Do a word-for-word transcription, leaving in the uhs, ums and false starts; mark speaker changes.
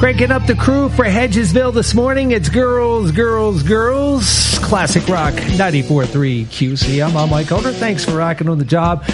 Speaker 1: Cranking up the crew for Hedgesville this morning. It's Girls, Girls, Girls. Classic Rock ninety-four point three Q C M. I'm Mike Holder. Thanks for rocking on the job.